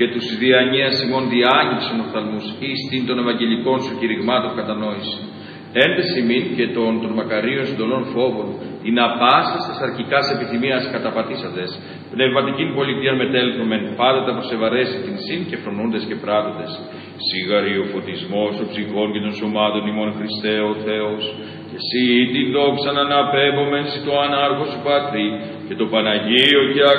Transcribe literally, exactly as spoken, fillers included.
και τους διανοίας ημών διάγγιψον οφθαλμούς, εις την των Ευαγγελικών σου κηρυγμάτων κατανόηση. Έντες ημίν και των, των μακαρίων συντολών φόβων, η να πάσας τας αρκικάς επιθυμίας καταπατήσαντες, πνευματικήν πολιτείαν μετέλθομεν, πάντοτε προσεβαρέσει την συν και φρονούντες και πράττοντες. Σιγαρή ο φωτισμός των ψυχών και των σωμάτων ημών Χριστέ ο Θεός, και εσύ την δόξα να αναπέμπομεν σοι το ανάρχο σου Πατρί, και το Παναγίο και